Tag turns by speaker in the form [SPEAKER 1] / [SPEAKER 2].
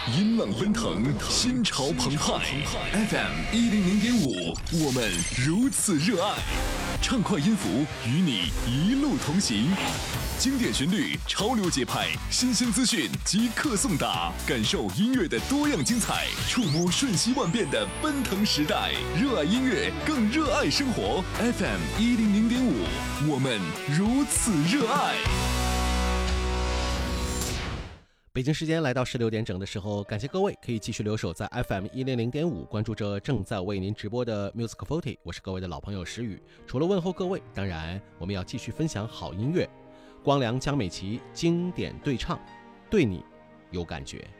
[SPEAKER 1] 音浪奔腾，心潮澎湃。FM100.5，我们如此热爱。畅快音符与你一路同行，经典旋律，潮流节拍，新鲜资讯即刻送达，感受音乐的多样精彩，触摸瞬息万变的奔腾时代。热爱音乐，更热爱生活。FM100.5，我们如此热爱。
[SPEAKER 2] 北京时间来到16点整的时候，感谢各位可以继续留守在 FM100.5，关注着正在为您直播的 Music 40，我是各位的老朋友石宇。除了问候各位，当然我们要继续分享好音乐。光良、江美琪经典对唱，对你有感觉。